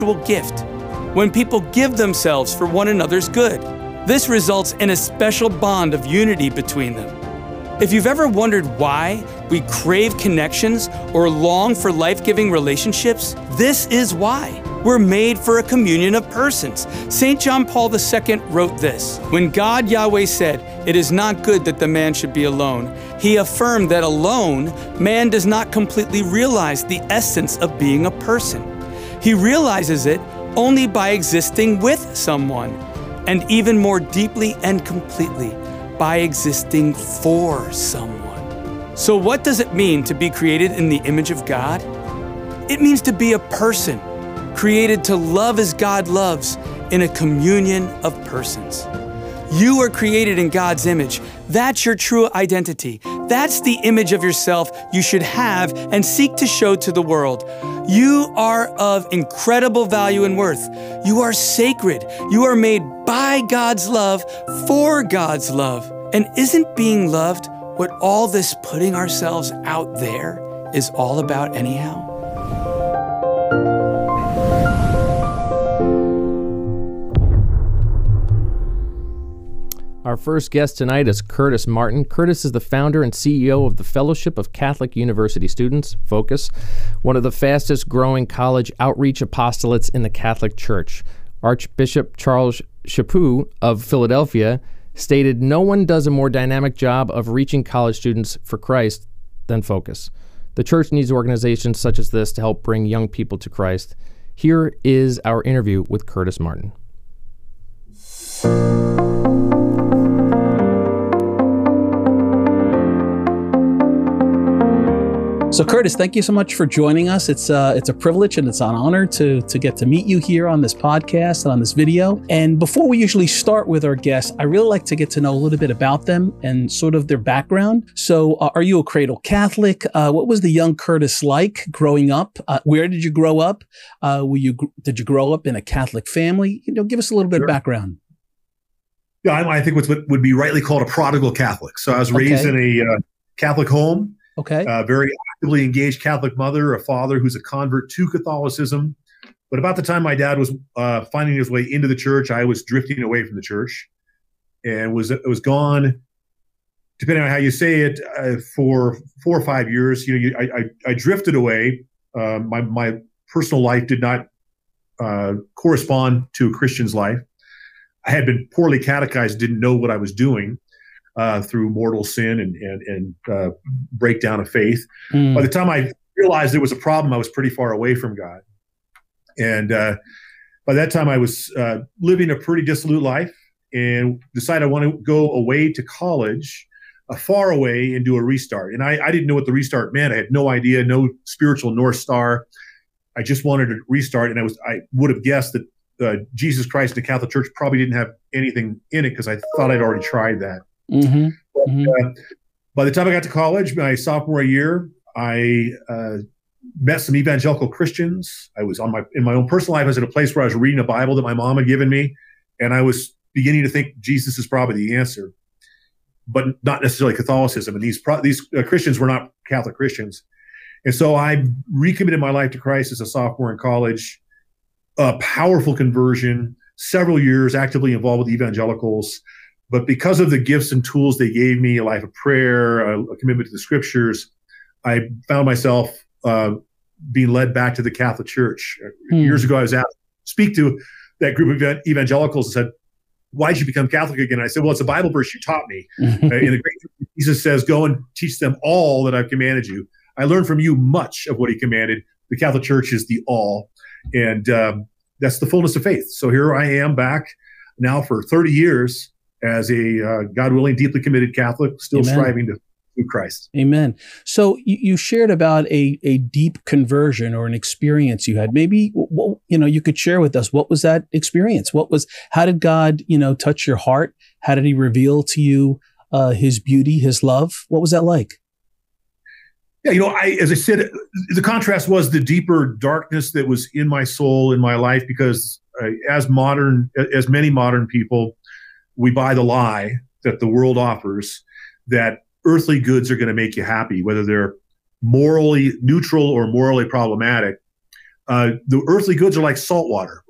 gift. When people give themselves for one another's good, this results in a special bond of unity between them. If you've ever wondered why we crave connections or long for life-giving relationships, this is why. We're made for a communion of persons. St. John Paul II wrote this: "When God Yahweh said, 'It is not good that the man should be alone,' he affirmed that alone, man does not completely realize the essence of being a person. He realizes it only by existing with someone, and even more deeply and completely, by existing for someone." So what does it mean to be created in the image of God? It means to be a person, created to love as God loves in a communion of persons. You are created in God's image. That's your true identity. That's the image of yourself you should have and seek to show to the world. You are of incredible value and worth. You are sacred. You are made by God's love for God's love. And isn't being loved what all this putting ourselves out there is all about anyhow? Our first guest tonight is Curtis Martin. Curtis is the founder and CEO of the Fellowship of Catholic University Students, Focus, one of the fastest growing college outreach apostolates in the Catholic Church. Archbishop Charles Chaput of Philadelphia stated, "No one does a more dynamic job of reaching college students for Christ than Focus. The church needs organizations such as this to help bring young people to Christ." Here is our interview with Curtis Martin. So Curtis, thank you so much for joining us. It's a privilege and it's an honor to get to meet you here on this podcast and on this video. And before we usually start with our guests, I really like to get to know a little bit about them and sort of their background. So are you a cradle Catholic? What was the young Curtis like growing up? Where did you grow up? Did you grow up in a Catholic family? Give us a little bit of background. Yeah, I think what would be rightly called a prodigal Catholic. So I was raised in a Catholic home. Okay. Very actively engaged Catholic mother, a father who's a convert to Catholicism. But about the time my dad was finding his way into the church, I was drifting away from the church and was gone, depending on how you say it, for 4 or 5 years. I drifted away. My personal life did not correspond to a Christian's life. I had been poorly catechized, didn't know what I was doing. Through mortal sin and breakdown of faith. By the time I realized there was a problem, I was pretty far away from God. And by that time, I was living a pretty dissolute life and decided I want to go away to college, far away, and do a restart. And I didn't know what the restart meant. I had no idea, no spiritual North Star. I just wanted to restart. And I would have guessed that Jesus Christ and the Catholic Church probably didn't have anything in it because I thought I'd already tried that. By the time I got to college, my sophomore year, I met some evangelical Christians. I was in my own personal life. I was at a place where I was reading a Bible that my mom had given me, and I was beginning to think Jesus is probably the answer, but not necessarily Catholicism. And these Christians were not Catholic Christians, and so I recommitted my life to Christ as a sophomore in college. A powerful conversion, several years actively involved with evangelicals. But because of the gifts and tools they gave me, a life of prayer, a commitment to the scriptures, I found myself being led back to the Catholic Church. Years ago, I was asked to speak to that group of evangelicals and said, "Why did you become Catholic again?" I said, "Well, it's a Bible verse you taught me." In the great Jesus says, "Go and teach them all that I've commanded you." I learned from you much of what he commanded. The Catholic Church is the all. And that's the fullness of faith. So here I am back now for 30 years. As a God willing, deeply committed Catholic, still striving to do Christ. Amen. So you shared about a deep conversion or an experience you had. Maybe you could share with us, what was that experience? How did God touch your heart? How did He reveal to you His beauty, His love? What was that like? Yeah, as I said, the contrast was the deeper darkness that was in my soul, in my life, because as many modern people, we buy the lie that the world offers that earthly goods are going to make you happy, whether they're morally neutral or morally problematic. The earthly goods are like salt water.